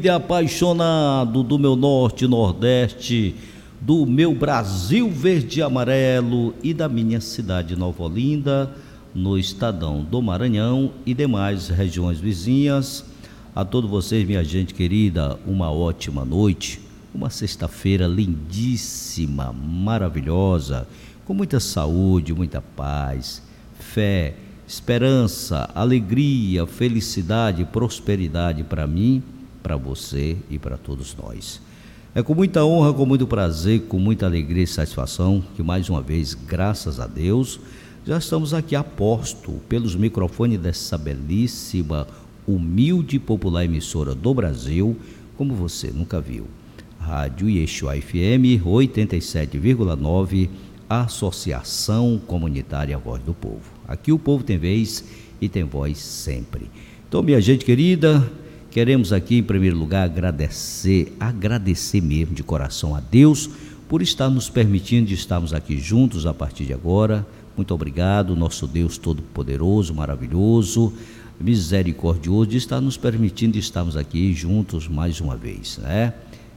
Apaixonado do meu norte e nordeste, do meu Brasil verde e amarelo e da minha cidade Nova Olinda, no estadão do Maranhão e demais regiões vizinhas. A todos vocês, minha gente querida, uma ótima noite, uma sexta-feira lindíssima, maravilhosa, com muita saúde, muita paz, fé, esperança, alegria, felicidade, prosperidade para mim, para você e para todos nós. É com muita honra, com muito prazer, com muita alegria e satisfação que mais uma vez, graças a Deus, já estamos aqui a posto pelos microfones dessa belíssima, humilde e popular emissora do Brasil, como você nunca viu. Rádio Yeshua FM 87,9, Associação Comunitária Voz do Povo. Aqui o povo tem vez e tem voz sempre. Então, minha gente querida, queremos aqui, em primeiro lugar, agradecer mesmo de coração a Deus por estar nos permitindo de estarmos aqui juntos a partir de agora. Muito obrigado, nosso Deus Todo-Poderoso, maravilhoso, misericordioso, de estar nos permitindo de estarmos aqui juntos mais uma vez, né?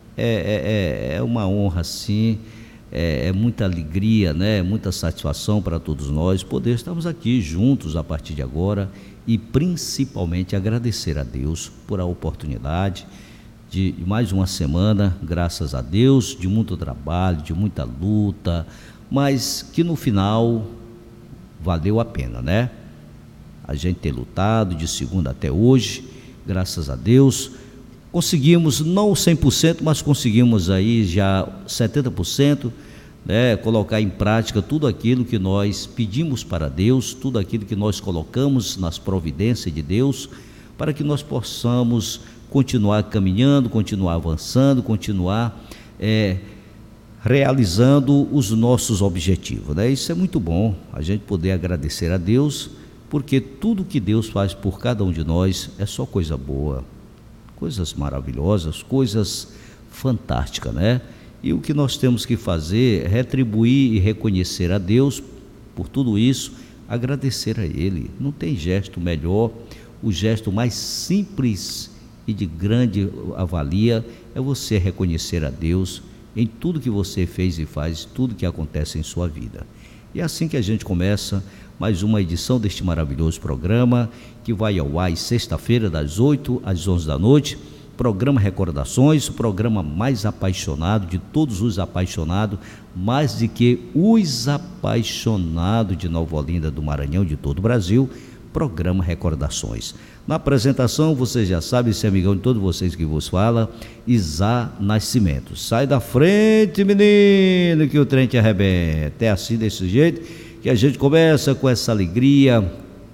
É uma honra, sim, é muita alegria, né? Muita satisfação para todos nós poder estarmos aqui juntos a partir de agora. E principalmente agradecer a Deus por a oportunidade de mais uma semana, graças a Deus, de muito trabalho, de muita luta, mas que no final valeu a pena, né? A gente ter lutado de segunda até hoje, graças a Deus, conseguimos, não 100%, mas conseguimos aí já 70%, né, colocar em prática tudo aquilo que nós pedimos para Deus, tudo aquilo que nós colocamos nas providências de Deus, para que nós possamos continuar caminhando, continuar avançando, continuar realizando os nossos objetivos, né? Isso é muito bom, a gente poder agradecer a Deus, porque tudo que Deus faz por cada um de nós é só coisa boa, coisas maravilhosas, coisas fantásticas, né? E o que nós temos que fazer é retribuir e reconhecer a Deus por tudo isso, agradecer a Ele. Não tem gesto melhor, o gesto mais simples e de grande avalia é você reconhecer a Deus em tudo que você fez e faz, tudo que acontece em sua vida. E é assim que a gente começa mais uma edição deste maravilhoso programa, que vai ao ar sexta-feira, das 8 às 11 da noite, programa Recordações, o programa mais apaixonado de todos os apaixonados, mais de que os apaixonados de Nova Olinda, do Maranhão, de todo o Brasil, programa Recordações. Na apresentação, você já sabe, esse amigão de todos vocês que vos fala, Isá Nascimento. Sai da frente, menino, que o trem te arrebenta. É assim, desse jeito, que a gente começa com essa alegria,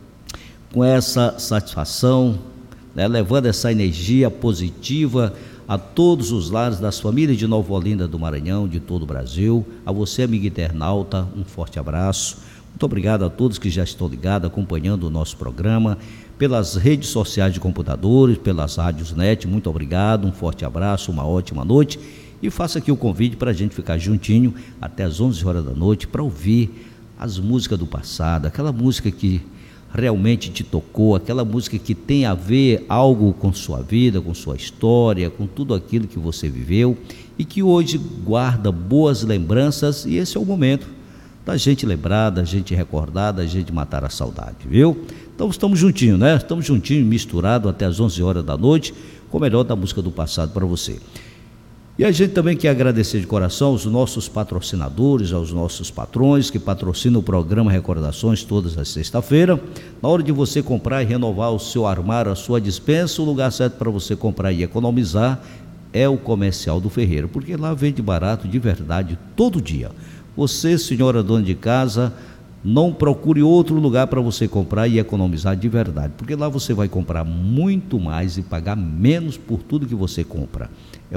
com essa satisfação, né, levando essa energia positiva a todos os lares das famílias de Nova Olinda do Maranhão, de todo o Brasil. A você, amigo internauta, um forte abraço. Muito obrigado a todos que já estão ligados, acompanhando o nosso programa, pelas redes sociais de computadores, pelas rádios net. Muito obrigado, um forte abraço, uma ótima noite. E faço aqui o convite para a gente ficar juntinho até as 11 horas da noite para ouvir as músicas do passado, aquela música que realmente te tocou, aquela música que tem a ver algo com sua vida, com sua história, com tudo aquilo que você viveu e que hoje guarda boas lembranças. E esse é o momento da gente lembrar, da gente recordar, da gente matar a saudade, viu? Então estamos juntinhos, né? Estamos juntinhos, misturados até as 11 horas da noite, com o melhor da música do passado para você. E a gente também quer agradecer de coração aos nossos patrocinadores, aos nossos patrões que patrocinam o programa Recordações todas as sexta-feiras. Na hora de você comprar e renovar o seu armário, a sua despensa, o lugar certo para você comprar e economizar é o Comercial do Ferreira, porque lá vende barato de verdade todo dia. Você, senhora dona de casa, não procure outro lugar para você comprar e economizar de verdade, porque lá você vai comprar muito mais e pagar menos por tudo que você compra.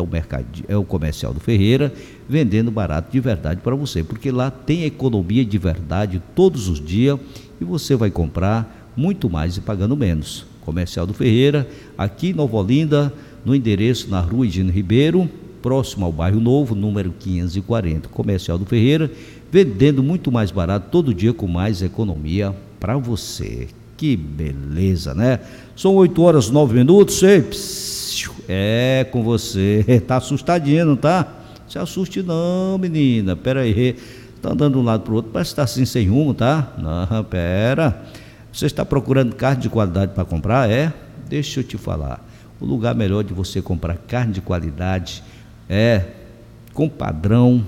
É o Comercial do Ferreira, vendendo barato de verdade para você, porque lá tem economia de verdade todos os dias e você vai comprar muito mais e pagando menos. Comercial do Ferreira, aqui em Nova Olinda, no endereço na Rua Higino Ribeiro, próximo ao Bairro Novo, número 540. Comercial do Ferreira, vendendo muito mais barato todo dia com mais economia para você. Que beleza, né? São 8 horas 9 minutos. Ei, É com você. Tá assustadinho, não tá? Se assuste não, menina. Pera aí. Tá andando de um lado pro outro, parece que tá assim sem rumo, tá? Não, pera. Você está procurando carne de qualidade para comprar? É? Deixa eu te falar. O lugar melhor de você comprar carne de qualidade é com padrão,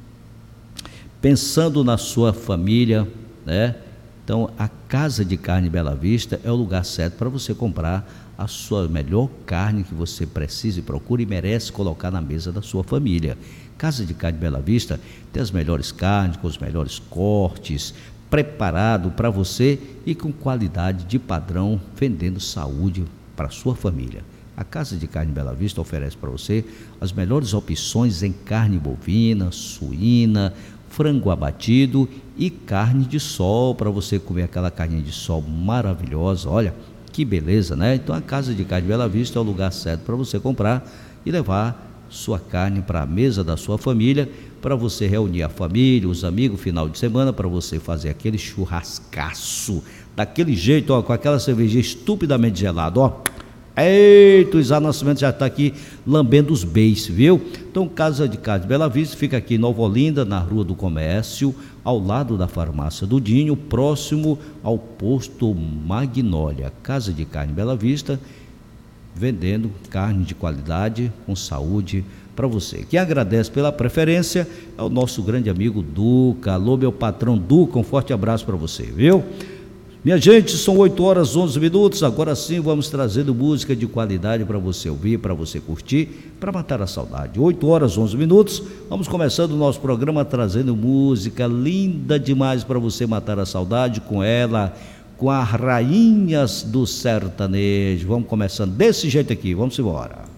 pensando na sua família, né? Então, a Casa de Carne Bela Vista é o lugar certo para você comprar a sua melhor carne que você precisa e procura e merece colocar na mesa da sua família. Casa de Carne Bela Vista tem as melhores carnes, com os melhores cortes, preparado para você e com qualidade de padrão, vendendo saúde para a sua família. A Casa de Carne Bela Vista oferece para você as melhores opções em carne bovina, suína, frango abatido e carne de sol, para você comer aquela carne de sol maravilhosa. Olha que beleza, né? Então a Casa de Carne Bela Vista é o lugar certo para você comprar e levar sua carne para a mesa da sua família, para você reunir a família, os amigos, final de semana, para você fazer aquele churrascaço, daquele jeito, ó, com aquela cervejinha estupidamente gelada, ó. Eita, o Isar Nascimento já está aqui lambendo os beiços, viu? Então, Casa de Carne Bela Vista fica aqui em Nova Olinda, na Rua do Comércio, ao lado da Farmácia do Dinho, próximo ao Posto Magnólia. Casa de Carne Bela Vista, vendendo carne de qualidade, com saúde para você. Quem agradece pela preferência é o nosso grande amigo Duca. Alô, meu patrão Duca, um forte abraço para você, viu? Minha gente, são 8 horas 11 minutos, agora sim vamos trazendo música de qualidade para você ouvir, para você curtir, para matar a saudade. 8 horas 11 minutos, vamos começando o nosso programa trazendo música linda demais para você matar a saudade com ela, com as rainhas do sertanejo. Vamos começando desse jeito aqui, vamos embora.